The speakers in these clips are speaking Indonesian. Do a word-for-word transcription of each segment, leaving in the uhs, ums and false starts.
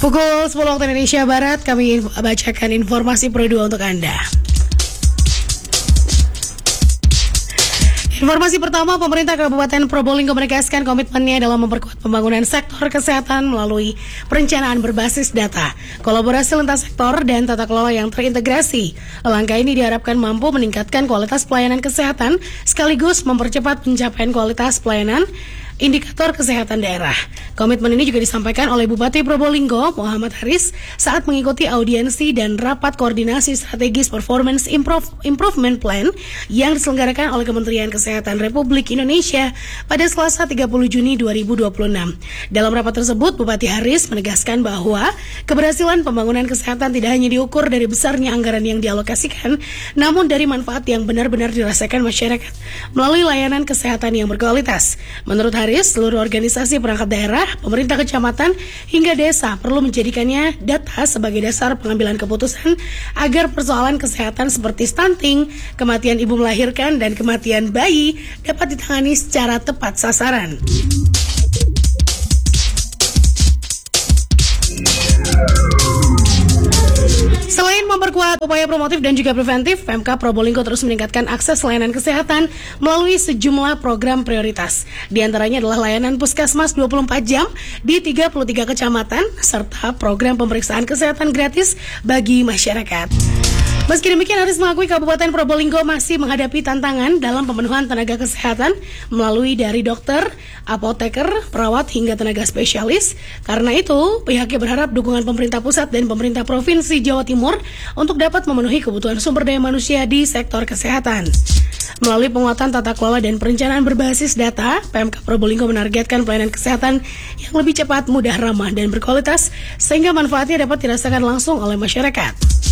Pukul sepuluh waktu Indonesia Barat, kami bacakan informasi Pro dua untuk Anda. Informasi pertama, pemerintah Kabupaten Probolinggo menegaskan komitmennya dalam memperkuat pembangunan sektor kesehatan melalui perencanaan berbasis data, kolaborasi lintas sektor, dan tata kelola yang terintegrasi. Langkah ini diharapkan mampu meningkatkan kualitas pelayanan kesehatan sekaligus mempercepat pencapaian kualitas pelayanan indikator kesehatan daerah. Komitmen ini juga disampaikan oleh Bupati Probolinggo Muhammad Haris saat mengikuti audiensi dan rapat koordinasi strategis Performance Improve, Improvement Plan yang diselenggarakan oleh Kementerian Kesehatan Republik Indonesia pada Selasa tiga puluh Juni dua ribu dua puluh enam. Dalam rapat tersebut, Bupati Haris menegaskan bahwa keberhasilan pembangunan kesehatan tidak hanya diukur dari besarnya anggaran yang dialokasikan, namun dari manfaat yang benar-benar dirasakan masyarakat melalui layanan kesehatan yang berkualitas. Menurut Haris, seluruh organisasi perangkat daerah, pemerintah kecamatan, hingga desa perlu menjadikannya data sebagai dasar pengambilan keputusan agar persoalan kesehatan seperti stunting, kematian ibu melahirkan, dan kematian bayi dapat ditangani secara tepat sasaran. Selain memperkuat upaya promotif dan juga preventif, Pemkab Probolinggo terus meningkatkan akses layanan kesehatan melalui sejumlah program prioritas. Di antaranya adalah layanan puskesmas dua puluh empat jam di tiga puluh tiga kecamatan, serta program pemeriksaan kesehatan gratis bagi masyarakat. Meski demikian, Haris mengakui Kabupaten Probolinggo masih menghadapi tantangan dalam pemenuhan tenaga kesehatan melalui dari dokter, apoteker, perawat, hingga tenaga spesialis. Karena itu, pihaknya berharap dukungan pemerintah pusat dan pemerintah Provinsi Jawa Timur untuk dapat memenuhi kebutuhan sumber daya manusia di sektor kesehatan. Melalui penguatan tata kelola dan perencanaan berbasis data, Pemkab Probolinggo menargetkan pelayanan kesehatan yang lebih cepat, mudah, ramah, dan berkualitas sehingga manfaatnya dapat dirasakan langsung oleh masyarakat.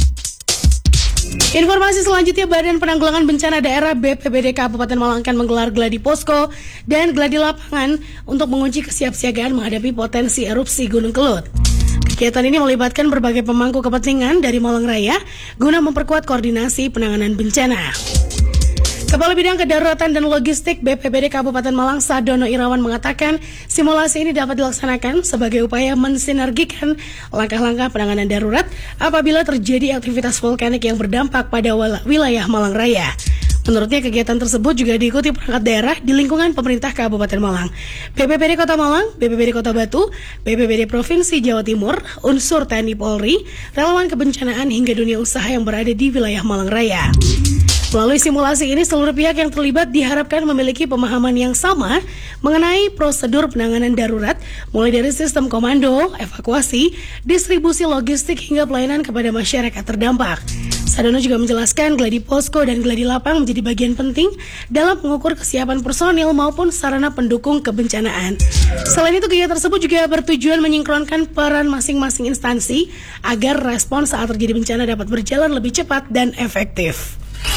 Informasi selanjutnya, Badan Penanggulangan Bencana Daerah B P B D Kabupaten Malang akan menggelar gladi posko dan gladi lapangan untuk menguji kesiapsiagaan menghadapi potensi erupsi Gunung Kelut. Kegiatan ini melibatkan berbagai pemangku kepentingan dari Malang Raya guna memperkuat koordinasi penanganan bencana. Kepala Bidang Kedaruratan dan Logistik B P B D Kabupaten Malang, Sadono Irawan, mengatakan simulasi ini dapat dilaksanakan sebagai upaya mensinergikan langkah-langkah penanganan darurat apabila terjadi aktivitas vulkanik yang berdampak pada wilayah Malang Raya. Menurutnya, kegiatan tersebut juga diikuti perangkat daerah di lingkungan pemerintah Kabupaten Malang, B P B D Kota Malang, B P B D Kota Batu, B P B D Provinsi Jawa Timur, unsur T N I Polri, relawan kebencanaan hingga dunia usaha yang berada di wilayah Malang Raya. Melalui simulasi ini, seluruh pihak yang terlibat diharapkan memiliki pemahaman yang sama mengenai prosedur penanganan darurat, mulai dari sistem komando, evakuasi, distribusi logistik, hingga pelayanan kepada masyarakat terdampak. Sadono juga menjelaskan gladi posko dan gladi lapang menjadi bagian penting dalam mengukur kesiapan personil maupun sarana pendukung kebencanaan. Selain itu, kegiatan tersebut juga bertujuan menyinkronkan peran masing-masing instansi agar respon saat terjadi bencana dapat berjalan lebih cepat dan efektif.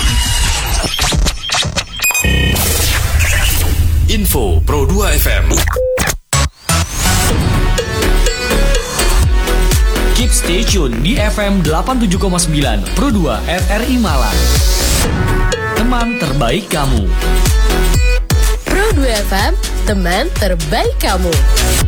Info Pro dua F M. Keep stay tune di F M delapan puluh tujuh koma sembilan Pro dua R R I Malang. Teman terbaik kamu. Pro dua F M, teman terbaik kamu.